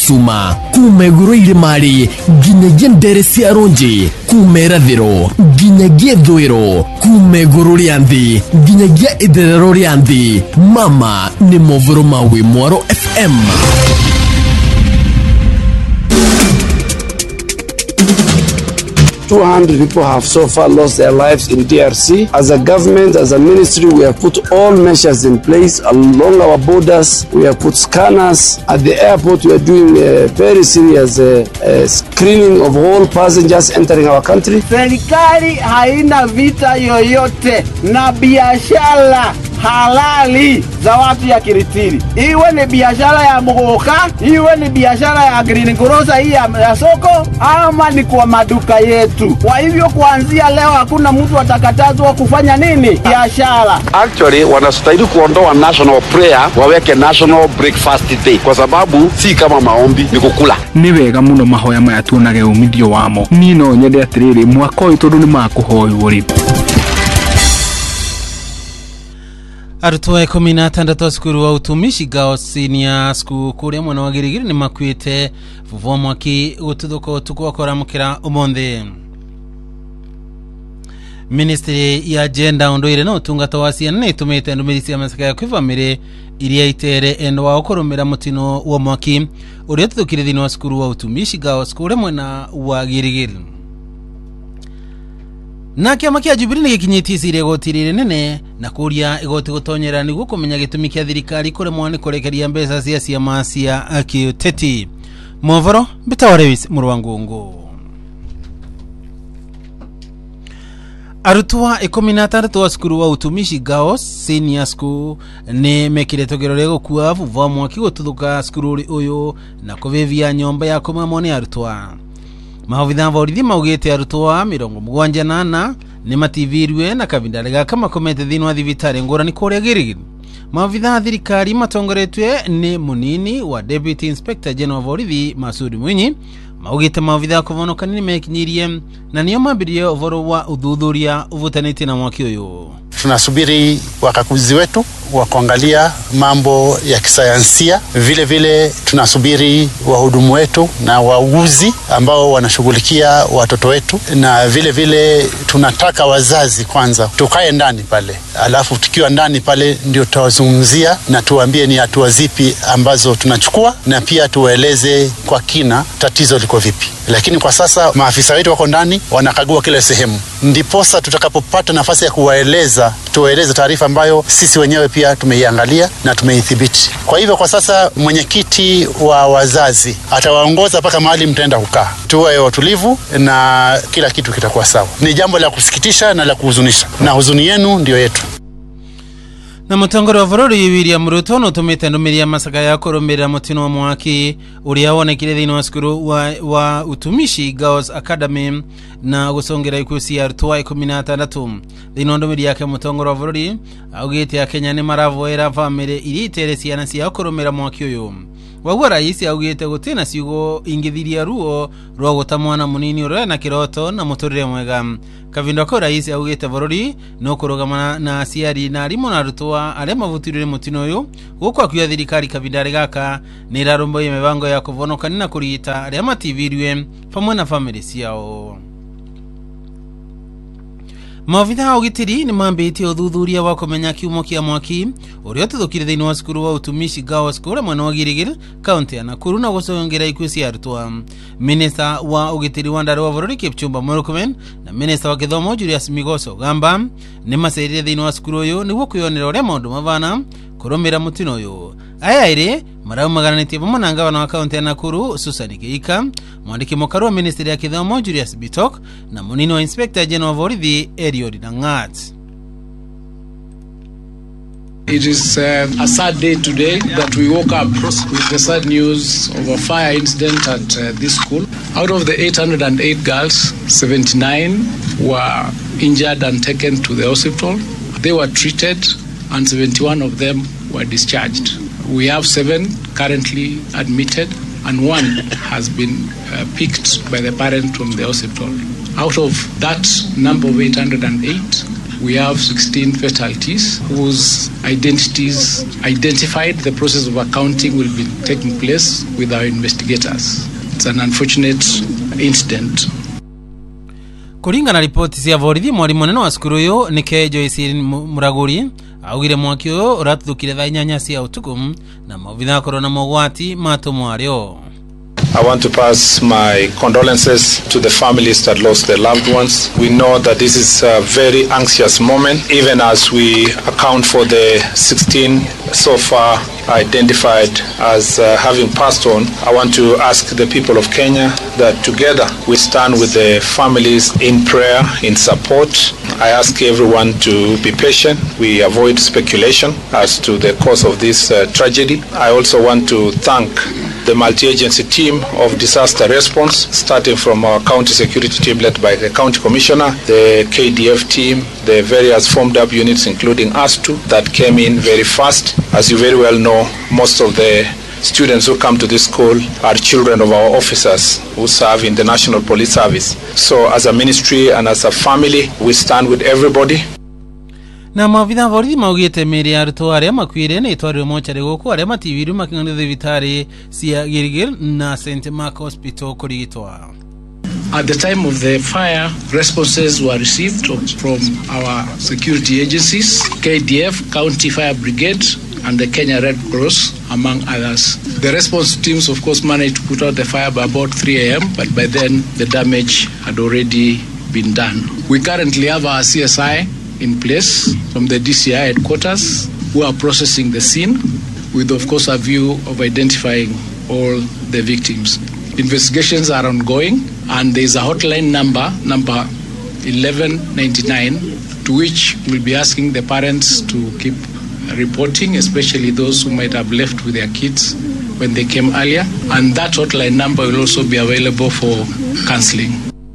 cuma kumeguru irimari ginyagia ndere cia ronji kumerathiro ginyagia thwiro kumeguru rianthi ginyagia itherero rianthi. Mama ni movoro mawe Mwaro FM. People have so far lost their lives in DRC. As a government, as a ministry, we have put all measures in place along our borders. We have put scanners. At the airport, we are doing a very serious screening of all passengers entering our country. Serikali haina vita yoyote na biashara halali za watu ya Kiritiri. Iwe ni biashara ya Mugoka, iwe ni biashara ya Green Grocer hii ya soko, ama ni kwa maduka yetu. Kwa hivyo kuanzia leo hakuna mtu atakatazwa kufanya nini? Biashara. Actually, wanastahili kuondoa national prayer, waweke national breakfast day, kwa sababu si kama maombi, ni kukula. Ni wega muno mahoya maya tuonage umithio wamo. Nino nyende atiriri mwaka uyu tondu ni makuhoywo ri. Arutwo 16 cukuru wa utumishi Gao Senior School kuria mwana wa Girigiri ni makwite vuvo mwaki gututhuka utuku wakoramukira umonthi. Ministry ya Agenda ondoire no utungata wa ciana ni itumite ndumiri cia masaka ya kwivamire iria itere endo wa ukurumira mutino wa mwaki uria tuthukire thini wa cukuru wa utumishi Gao School mwana wa Girigiri. Na kiama kia Jubilee gikinyiti cire gotirire nene na kuria igoti gutonyera niguo kumenya gitumi kia thirikari kure mwane kurekeria mbeca cia ciama cia akiuteti. Movoro Bitawalewis Murwangungu. Arutwa 16 wa cukuru wa utumishi Gao Senior School ni mekire togero gukua vuva mwaki gututhuka cukuru uyu na kuvivia nyomba ya kumamone arutwa. Mahovitha vorithi maugite arutwa 78 ni mativirwe na kavindale gaka makomete thini wa thivitari ngorani kuria Girigiri. Mahovitha thirikari matongoretwe ni munini wa Deputy Inspector General vorithi Masudi Mwinyi maugite mahovitha kuvonoka ni mekinyirie na niyo mambirie uvoro wa uthuthuria uvutanite na mwaki uyu. Tunasubiri wakaguzi wetu wa kuangalia mambo ya kisayansia. Vile vile tunasubiri wahudumu wetu na wauguzi ambao wanashughulikia watoto wetu, na vile vile tunataka wazazi kwanza tukae ndani pale, alafu tukiwa ndani pale ndio tutawazungumzia na tuambie ni hatua zipi ambazo tunachukua, na pia tuwaeleze kwa kina tatizo liko vipi. Lakini kwa sasa maafisa wetu wako ndani wanakagua kila sehemu, ndiposa tutakapopata nafasi ya kuwaeleza tuwaeleze taarifa ambayo sisi wenyewe pia tumeiangalia na tumeithibiti. Kwa hivyo kwa sasa mwenyekiti wa wazazi atawaongoza mpaka mahali mtaenda kukaa. Tuwe watulivu na kila kitu kitakuwa sawa. Ni jambo la kusikitisha na la kuhuzunisha, na huzuni yenu ndio yetu. Na mutongoro wa Vorori William Ruto no tumite ndumiri ya masaka ya kurumira mutino wa mwaki uria wonekire thini wa cukuru wa utumishi Girls Academy na gusongera ikusi ya arutwa 16 thini ndumiri yake mutongoro wa Vorori augite ya Kenya ni maravoera family iritere ciana cia kurumira mwaki uyu. Wagwa rais augite gutina ciugo ingithiria ruo rwa gutamwana munini uria na kiroto na muturire mwega. Kavindo ko rais augite Vorori no kurugama na ciari na arimu na arutwa aria mavutirire mutino uyu gukwa kuya thirikari kavindare gaka ni rarumbo ya mibango ya kuvonokana na kurita aria mativirwe pamwe na family ciao. Mavitha ugitiri ni mambiti uthuthuria wa kumenya kiumo kia mwaki uria tuthukire thini wa cukuru wa utumishi Gao School mwana wa Girigiri kaunti ya Nakuru na gusongera ikusi arutwa. Minister wa ugitiri wa ndari wa Vorori Kipchumba Murkomen na Minister wa Githomo Julius Migoso gamba ni maserire thini wa cukuru uyu niguo kuyonera uria maundu mavana kurumira mutino uyu. Aya ire maraumagananitie vamwe ngavana wa kaunti ya Nakuru Susan Keika, mwandiki mukaru wa Ministry ya Githomo Julius Bitok na munini wa Inspector General Vorithi Eliud Dangat. It is a sad day today that we woke up with the sad news of a fire incident at this school. Out of the 808 girls, 79 were injured and taken to the hospital. They were treated and 71 of them were discharged. We have 7 currently admitted and 1 has been picked by the parent from the hospital. Out of that number of 808, we have 16 fatalities whose identities identified. The process of accounting will be taking place with our investigators. It's an unfortunate incident. Kuringa na ripoti cia borithi mwarimu munene wa cukuru uyu nike Joyce Muraguri augire mwaki uyu uratuthukire thaa 8 cia utuku na maobitha korona mogwati matumwo ario. I want to pass my condolences to the families that lost their loved ones. We know that this is a very anxious moment, even as we account for the 16 so far identified as having passed on. I want to ask the people of Kenya that together we stand with the families in prayer, in support. I ask everyone to be patient. We avoid speculation as to the cause of this tragedy. I also want to thank the multi-agency team of disaster response, starting from our county security team led by the county commissioner, the KDF team, the various formed up units including us too that came in very fast. As you very well know, most of the students who come to this school are children of our officers who serve in the National Police Service. So as a ministry and as a family, we stand with everybody. Na mavitha borithi maugite meri arutwo aria makwire ni itwarirwo mochari guku aria mativiru making'anio thibitari cia Gilgil na St Mark Hospital kurigitwa. At the time of the fire, responses were received from our security agencies, KDF, County Fire Brigade, and the Kenya Red Cross, among others. The response teams, of course, managed to put out the fire by about 3 a.m., but by then the damage had already been done. We currently have our CSI in place from the DCI headquarters who are processing the scene with, of course, a view of identifying all the victims. Investigations are ongoing, and there is a hotline number 1199, to which we'll be asking the parents to keep reporting, especially those who might have left with their kids when they came earlier. And that hotline number will also be available for counseling.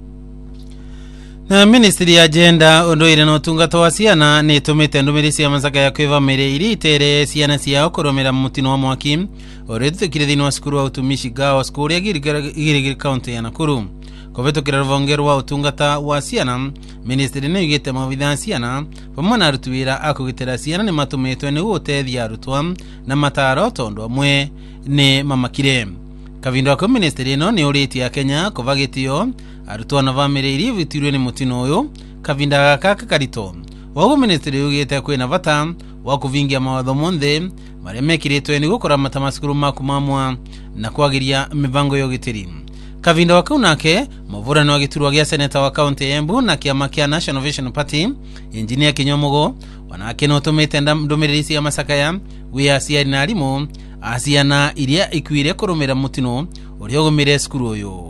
Na Ministry ya Agenda ondoire no tungata wa ciana ni tumite ndumiri cia masaka ya kwiva mere iri itere ciana cia okoromera mutino wa mwaki oretukire thini wa cukuru wa utumishi gao cukuru ya Gilgil County ya Nakuru. Kuvitukira ruvonge rwa utungata wa ciana, Ministry ni yugite mavitha ciana pamwe na aruti wira akugitira ciana ni matumitwe ni gutethia arutwa na mataro tondu amwe ni mamakire. Kavindo kwa Ministry no ni uritia Kenya kuvagitio arutwa na bamire iri vitirwe ni mutino uyu kavinda gaka karito. Wago Ministry yugite kwina vata wa kuvingia mawatho monthe maria mekiritwe ni gukora matamasukuru makumamwa na kwagiria mivango yogitiri. Kavinda wakau nake mavurano wa giturwa gia seneta wa county Embu na kiama kia National Vision Party Engineer Kinyomogo wanake no tumite ndomererisi ya masaka ya wia ciari na arimu asiana iria ikwire kurumira mutino uria ugumire cukuru uyu.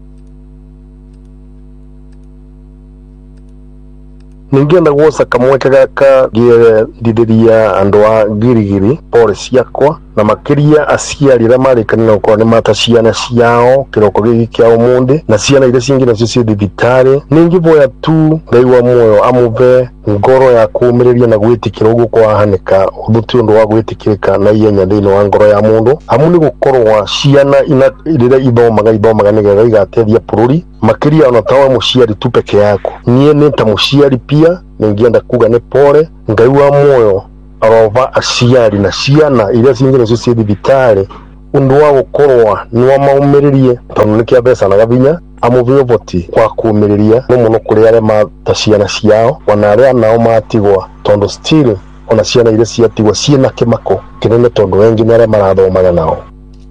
Ningienda guoca kamweke gaka ngirithiriria andu a Gilgil pole ciakwa na makiria aciari aria marikanira gukorwo ni mata ciana ciao kiroko giki kia umundi na ciana iria cingi nacio cie thibitari. Ningivoya tu Ngai wa muoyo amuve ngoro ya kumiriria na gwitikira uguo kwahanika uthuti undu wa gwitikirika na ihenya thiini wa ngoro ya mundu amu ni gukorwo ciana iria ithomaga nigetha igatethia bururi makiria ona tawa muciari tu peke yako. Nie ni ta muciari pia ningienda kuga ni pole Ngai wa muoyo arova aciari na ciana iria cingi nacio cie thibitari undu wa gukorwa ni wa maumiririe tondu ni kia mbeca na gavinya amuvio voti kwa kumiriria no muno kuri aria mata ciana ciao wana aria nao matigwa tondu still ona ciana iria ciatigwa ciena kimako kinene tondu wengi ni aria marathomaga nao.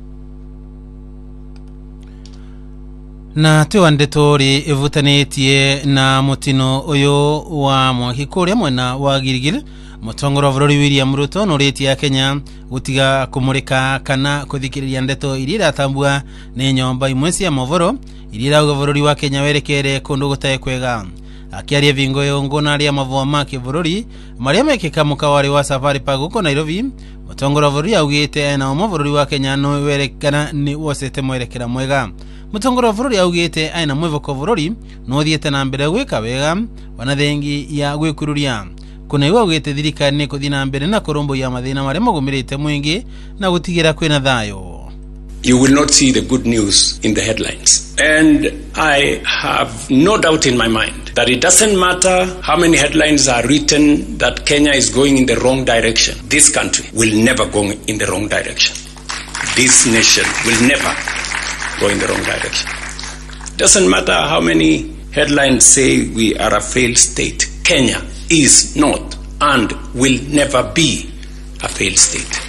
Na tuandetori ivutanitie na mutino uyu wa mwaki kuria mwena wa Gilgil. Mutongoro wa bururi William Ruto nuritia Kenya gutiga kumurika kana kuthikiriria ndeto iria iratambua ni nyomba imwe cia movoro iria irauga bururi wa Kenya werekere kundu gutae kwega. Akiaria vingo yongo na aria mavua make bururi maria mekika mukawari wa Safari Park uko Nairobi. Mutongoro wa bururi augite na bururi wa Kenya no werekana ni wosete mwerekera mwega. Mutongoro wa bururi augite aina mwivoko bururi no thiete na mbere gwika wega wana thengi ya gwikururia. Kuna iwa ugite thirikari ni kuthina mbere na kurumbo ya mathina maria magumirite mwingi na gutigira kwina thayo. You will not see the good news in the headlines. And I have no doubt in my mind that it doesn't matter how many headlines are written that Kenya is going in the wrong direction. This country will never go in the wrong direction. This nation will never go in the wrong direction. Doesn't matter how many headlines say we are a failed state. Kenya is not and will never be a failed state.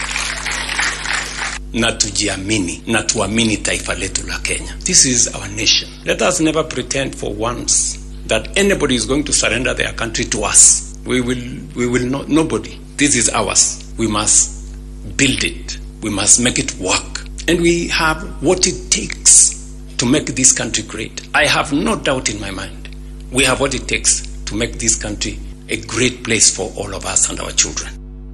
Na tujiamini, na tuamini taifa letu la Kenya. This is our nation. Let us never pretend for once that anybody is going to surrender their country to us. We will not, nobody. This is ours. We must build it. We must make it work. And we have what it takes to make this country great. I have no doubt in my mind. We have what it takes to make this country a great place for all of us and our children.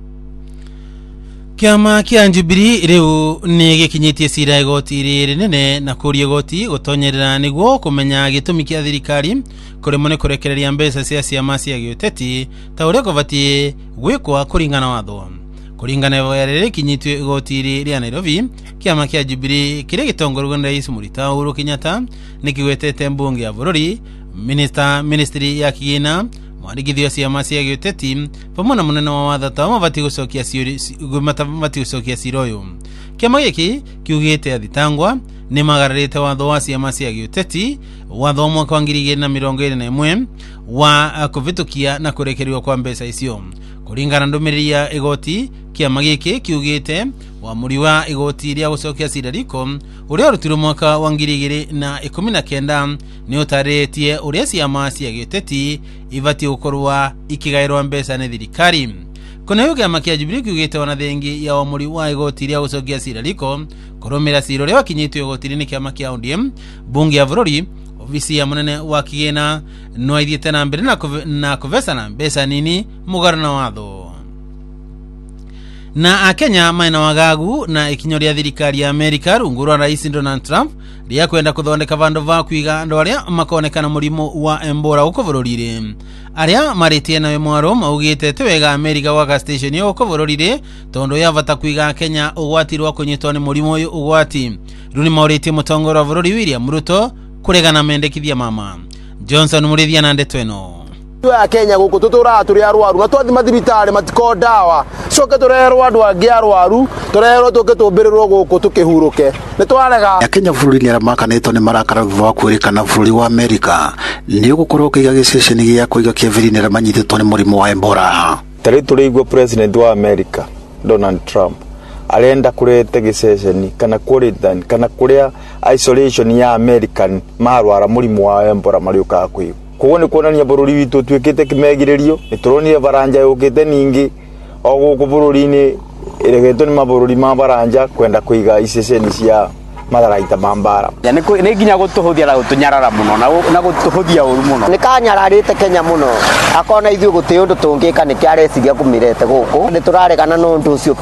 Kiama kia Jubilee riu ni gikinyitie cira igoti rinene na kuria igoti gutonyerera niguo kumenya gitumi kia thirikari kuri mone kurekereria mbeca cia ciama cia giuteti ta uria kubatie gwikwa kuringana watho. Kuringana na riri kinyitio igoti ria Nairobi, kiama kia Jubilee kire gitongorwa na Rais Uhuru Kenyatta nikigwetete mbunge ya bururi, ministry ya kigina, mwarigithio ciama cia giuteti pamwe na munene wa watho ta mabati gucokia ciroyo. Kiama giki kiugite athitangwa ni magararite watho wa ciama cia giuteti watho mwaka wa 2021 wa kuvitukia na kurekererio kwa mbeca icio. Kuringana ndumiriri ya igoti, kiama giki kiugite wamuri wa igoti ria gucokia cira riko uria rutirwo mwaka wa 2019 ni utaretie uria ciama cia giuteti ibati gukorwa ikigairwa mbeca ni thirikari. Kuna kiama kia Jubilee kiugite ona thengi ya wamuri wa igoti ria gucokia cira riko kurumira cira ria wakinyitio igoti ni kiama kia ODM, bunge ya bururi, ofisi ya munene wa kigina no ithiete na mbere na kuvesana mbeca nini mugaro na watho. Na Kenya maina wagagu na ikinyo ria thirikari ya Amerika rungu rwa Rais Donald Trump ria kwenda kuthondeka vandu va kwiga andu aria makonekana murimu wa Ebola uko bururire. Aria maritie na mwaro maugite twega Amerika waka station yo uko bururire tondu ya vata kwiga Kenya ugwati rwa kunyitwa ni murimu uyu ugwati. Runi mauritie mutongoro wa bururi William Ruto kuregana mendekithia mama. Johnson murithia na ndeto eno. Ya Kenya guku tutura turi arwaru na twathi mathibitari matiko dawa coke turerwa andu angi arwaru turerwa tuke tumbiriro guku tukihuruke ni twarega. Ya Kenya bururi ni aramakanitwo ni marakara thwa kwirikana bururi wa Amerika ni ugukorwo kiga giceceni gia kuiga Kevin ramanyithitwo ni murimu wa Ebola. Tari turigwo president wa America Donald Trump arenda kurete giceceni kana quarantine kana kuria isolation ya American marwara murimu wa Ebola mariuka kwiwa. Kuko ni kuonania bururi witu twikite kimegiririo ni turonire baranja yukite ningi o guku bururi-ini iregetwo ni mabururi ma baranja kwenda kuiga iceceni cia matharaita mambara ni nginya gutuhuthia na gutunyarara muno na gutuhuthia uru muno ni kanyararite Kenya muno akona ithu guti undu tungika ni kiareciria kumirete guku ni turaregana no undu ucio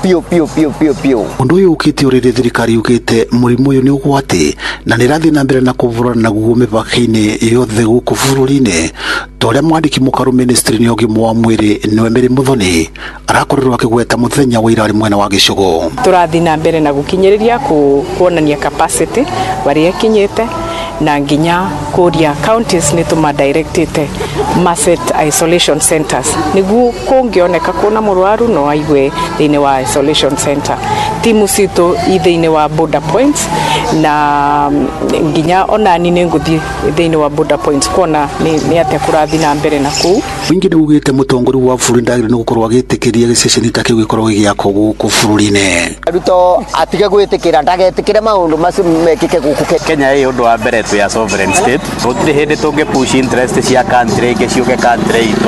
pio undu uyu ukite urire thirikari ukite murimu uyu ni ugwati na ni rathi na mbere na kuvura na guo mipaka-ini yothe guku bururi-ini toria mwandiki mukaru ministry ni ogimu wa mwiri niwe Mary Muthoni arakorirwo akigweta muthenya wa ira ari mwena wa Gicugu. Turathi na mbere na gukinyiriria kuonania capacity bari yakinyete na nginya kuria counties ni tuma directed maset isolation centers niguo kungioneka kuna murwaru no aigwe thini wa isolation center. Timu cito ithini wa border points na nginya ona nini nguthi thini wa border points kuona ni ate kurathi na mbere na ku wingine ugite mutongori wa bururi ndagire no gukorwa gitikiria giceceni take gikorwo giako guku bururi-ini Ruto atige gwitikira ndagetikire maundu macio mekike guku Kenya ye undu wa mbere tu ya sovereign state gutire hindi tunge push interest cia country ingi ciuke country itu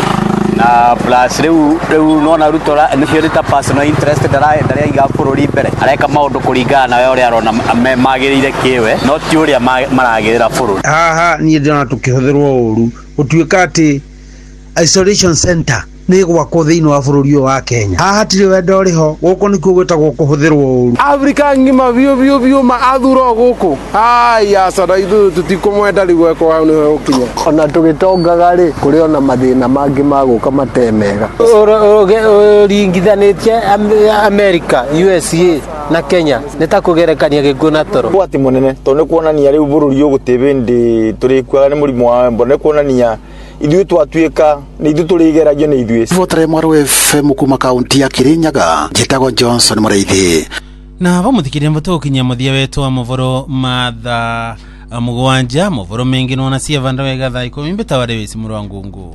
na plus riu nona Ruto ni cio personal interest ndari iga bururi mbere areka maundu kuringana na we uria arona magirire kiwe no ti uria maragirira bururi. Haha ni ndona tukihuthirwo uru utuika ati isolation center ni gwako thiini wa bururi wa Kenya. Haha tiri wendo riho guko ni kugwetagwo kuhuthirwo uru Africa ngima bio ma athuro guku aya sada ithu tutikumwenda rigwe kwa ni ukinya ona tugitongaga ri kuri ona mathina mangi maguka matemega ringithanitie America USA na Kenya nitakugerekania gikuna toro gwati munene to ni kuonania riu bururi ugutibindi turi kwaga ni murimu wa Ebola ni kuonania ithuĩ twatuĩka nĩ ithuĩ tũrĩgeragio nĩ ithuĩ. Votare Mwaro FM kuma kaunti ya Kirinyaga, njĩtagwo Johnson Mũraithi. Na vamuthikiria mbutukinya muthia wetu wa muvoro matha mugwanja muvoro mengi nona cia vanda wega thaa 10 mbitaware wisi murwa ngungu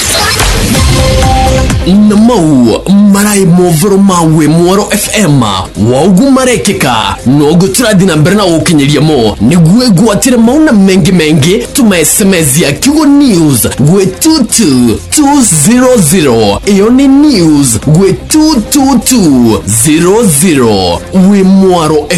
namau marai movoro mawe Mwaro FM waugu marekeka nogo turadina mberna ukinyeria mo niguwe gwatire mauna mengi tuma SMS ya Kigo News gwe 22200 iyo ni news gwe 22200 we Mwaro